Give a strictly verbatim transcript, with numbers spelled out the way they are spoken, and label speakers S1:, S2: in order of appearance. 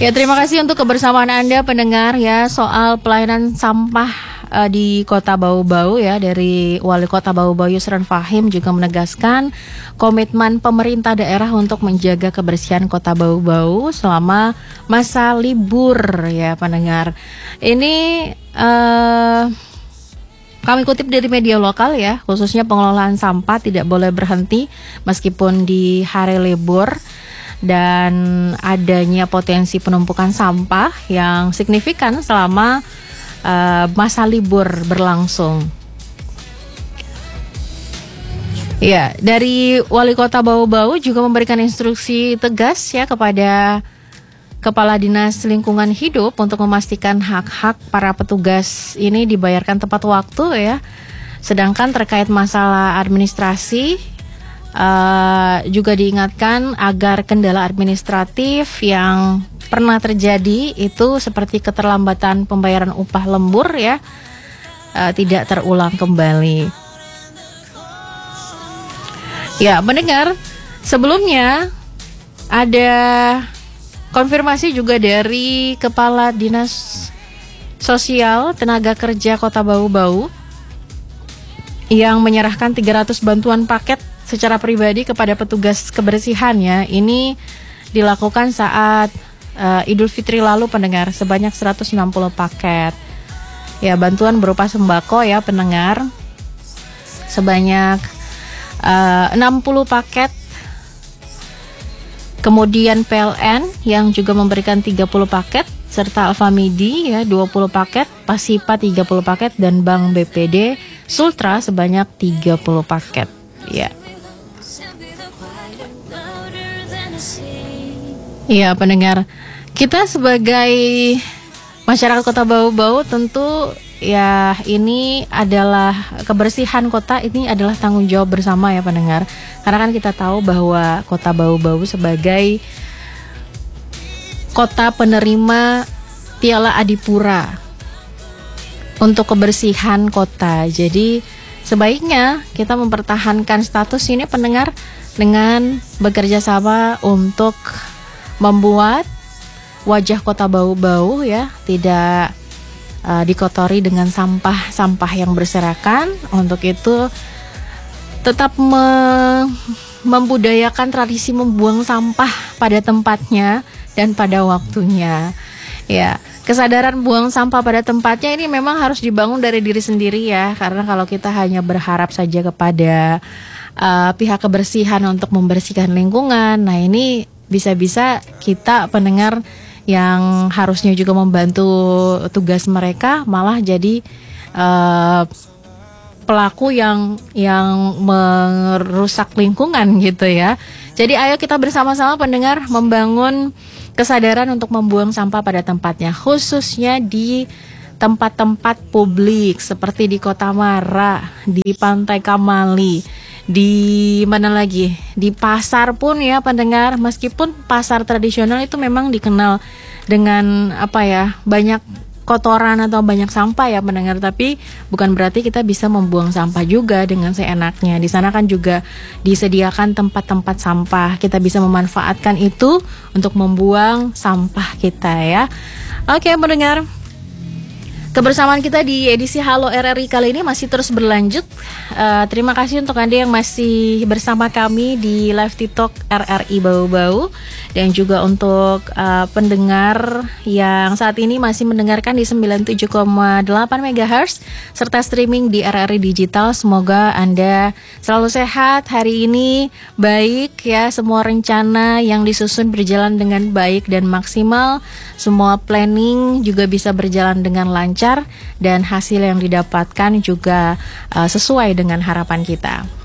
S1: Ya, terima kasih untuk kebersamaan Anda pendengar ya soal pelayanan sampah uh, di Kota Bau-Bau ya. Dari Wali Kota Bau-Bau Yusran Fahim juga menegaskan komitmen pemerintah daerah untuk menjaga kebersihan Kota Bau-Bau selama masa libur ya pendengar. Ini uh, kami kutip dari media lokal ya, khususnya pengelolaan sampah tidak boleh berhenti meskipun di hari libur. Dan adanya potensi penumpukan sampah yang signifikan selama uh, masa libur berlangsung. Ya, dari Wali Kota Bau-Bau juga memberikan instruksi tegas ya kepada Kepala Dinas Lingkungan Hidup untuk memastikan hak-hak para petugas ini dibayarkan tepat waktu ya. Sedangkan terkait masalah administrasi, Uh, juga diingatkan agar kendala administratif yang pernah terjadi itu seperti keterlambatan pembayaran upah lembur ya uh, tidak terulang kembali. Ya, mendengar sebelumnya ada konfirmasi juga dari Kepala Dinas Sosial Tenaga Kerja Kota Bau-Bau yang menyerahkan tiga ratus bantuan paket secara pribadi kepada petugas kebersihan ya. Ini dilakukan saat uh, Idul Fitri lalu pendengar, sebanyak seratus enam puluh paket. Ya, bantuan berupa sembako ya pendengar. Sebanyak uh, enam puluh paket. Kemudian P L N yang juga memberikan tiga puluh paket serta Alfamidi ya dua puluh paket, Pasipa tiga puluh paket dan Bank B P D Sultra sebanyak tiga puluh paket. Ya. Iya pendengar, kita sebagai masyarakat Kota Bau-Bau tentu ya ini adalah kebersihan kota, ini adalah tanggung jawab bersama ya pendengar. Karena kan kita tahu bahwa Kota Bau-Bau sebagai kota penerima Piala Adipura untuk kebersihan kota. Jadi sebaiknya kita mempertahankan status ini pendengar dengan bekerja sama untuk membuat wajah Kota Bau-Bau ya tidak uh, dikotori dengan sampah-sampah yang berserakan. Untuk itu tetap me- membudayakan tradisi membuang sampah pada tempatnya dan pada waktunya. Ya, kesadaran buang sampah pada tempatnya ini memang harus dibangun dari diri sendiri ya. Karena kalau kita hanya berharap saja kepada uh, pihak kebersihan untuk membersihkan lingkungan, nah ini bisa-bisa kita pendengar yang harusnya juga membantu tugas mereka malah jadi uh, pelaku yang yang merusak lingkungan gitu ya. Jadi ayo kita bersama-sama pendengar membangun kesadaran untuk membuang sampah pada tempatnya, khususnya di tempat-tempat publik seperti di Kota Mara, di Pantai Kamali, di mana lagi, di pasar pun ya pendengar. Meskipun pasar tradisional itu memang dikenal dengan apa ya, banyak kotoran atau banyak sampah ya pendengar, tapi bukan berarti kita bisa membuang sampah juga dengan seenaknya. Di sana kan juga disediakan tempat-tempat sampah, kita bisa memanfaatkan itu untuk membuang sampah kita ya. Oke pendengar, kebersamaan kita di edisi Halo R R I kali ini masih terus berlanjut. Uh, terima kasih untuk Anda yang masih bersama kami di live TikTok R R I Bau-Bau. Dan juga untuk uh, pendengar yang saat ini masih mendengarkan di sembilan puluh tujuh koma delapan megahertz serta streaming di R R I Digital. Semoga Anda selalu sehat hari ini, baik ya, semua rencana yang disusun berjalan dengan baik dan maksimal. Semua planning juga bisa berjalan dengan lancar dan hasil yang didapatkan juga uh, sesuai dengan harapan kita.